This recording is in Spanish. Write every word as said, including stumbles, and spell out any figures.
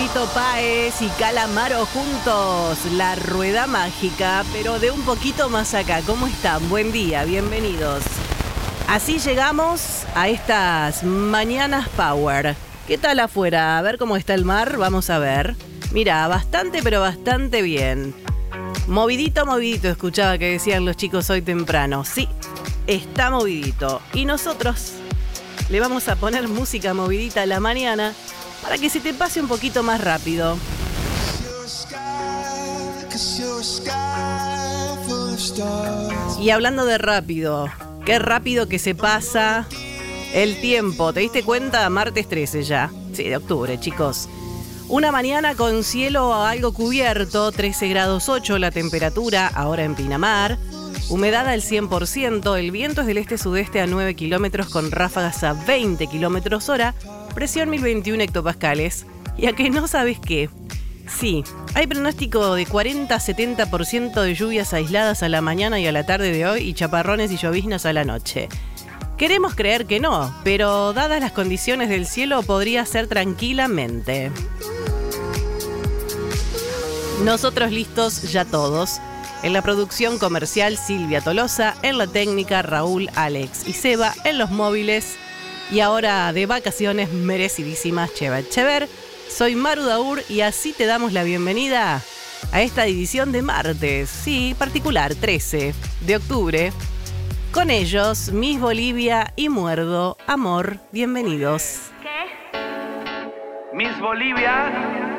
Fito Páez y Calamaro juntos, la rueda mágica, pero de un poquito más acá. ¿Cómo están? Buen día, bienvenidos. Así llegamos a estas mañanas Power. ¿Qué tal afuera? A ver cómo está el mar, vamos a ver. Mira, bastante, pero bastante bien. Movidito, movidito, escuchaba que decían los chicos hoy temprano. Sí, está movidito. Y nosotros le vamos a poner música movidita a la mañana para que se te pase un poquito más rápido. Y hablando de rápido, qué rápido que se pasa el tiempo. ¿Te diste cuenta? Martes trece ya. Sí, de octubre, chicos. Una mañana con cielo algo cubierto, trece grados ocho la temperatura, ahora en Pinamar. Humedad al cien por ciento, el viento es del este-sudeste a nueve kilómetros con ráfagas a veinte kilómetros hora, presión mil veintiuno hectopascales. ¿Y a que no sabes qué? Sí, hay pronóstico de cuarenta a setenta por ciento de lluvias aisladas a la mañana y a la tarde de hoy y chaparrones y lloviznas a la noche. Queremos creer que no, pero dadas las condiciones del cielo podría ser tranquilamente. Nosotros listos ya todos. En la producción comercial Silvia Tolosa, en la técnica Raúl, Alex y Seba, en los móviles. Y ahora de vacaciones merecidísimas, Chever Chever. Soy Maru Daur y así te damos la bienvenida a esta edición de martes, sí, particular, trece de octubre. Con ellos, Miss Bolivia y Muerdo, amor, bienvenidos. ¿Qué? Miss Bolivia.